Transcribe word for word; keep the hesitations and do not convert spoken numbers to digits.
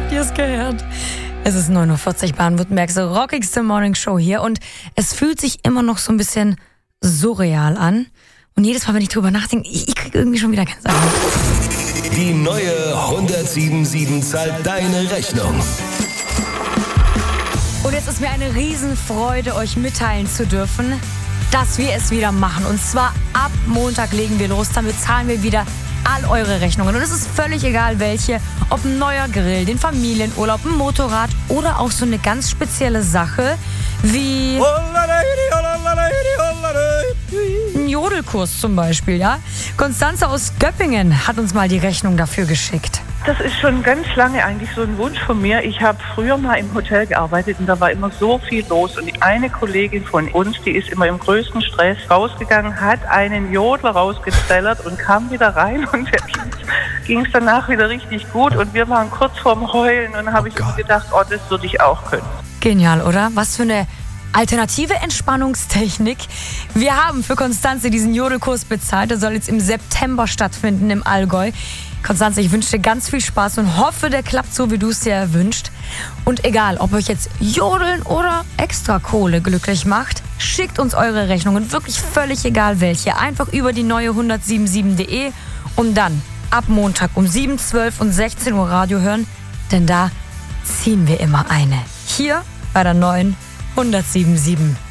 Habt ihr es gehört? Es ist neun Uhr vierzig, Baden-Württembergs rockigste Morningshow hier und es fühlt sich immer noch so ein bisschen surreal an. Und jedes Mal, wenn ich drüber nachdenke, ich, ich kriege irgendwie schon wieder ganz Angst. Die neue hundertsieben sieben zahlt deine Rechnung. Und jetzt ist mir eine Riesenfreude, euch mitteilen zu dürfen, dass wir es wieder machen. Und zwar ab Montag legen wir los, damit zahlen wir wieder all eure Rechnungen. Und es ist völlig egal welche, ob ein neuer Grill, den Familienurlaub, ein Motorrad oder auch so eine ganz spezielle Sache wie ein Jodelkurs zum Beispiel, ja? Konstanze aus Göppingen hat uns mal die Rechnung dafür geschickt. Das ist schon ganz lange eigentlich so ein Wunsch von mir. Ich habe früher mal im Hotel gearbeitet und da war immer so viel los. Und die eine Kollegin von uns, die ist immer im größten Stress rausgegangen, hat einen Jodler rausgezellert und kam wieder rein und ging es danach wieder richtig gut. Und wir waren kurz vorm Heulen und dann habe Oh ich Gott. mir gedacht, oh, das würde ich auch können. Genial, oder? Was für eine alternative Entspannungstechnik. Wir haben für Konstanze diesen Jodelkurs bezahlt. Der soll jetzt im September stattfinden im Allgäu. Konstanze, ich wünsche dir ganz viel Spaß und hoffe, der klappt so, wie du es dir erwünscht. Und egal, ob euch jetzt Jodeln oder extra Kohle glücklich macht, schickt uns eure Rechnungen, wirklich völlig egal welche, einfach über die neue hundertsieben punkt de und dann ab Montag um sieben, zwölf und sechzehn Uhr Radio hören, denn da ziehen wir immer eine. Hier bei der neuen hundertsieben Punkt sieben.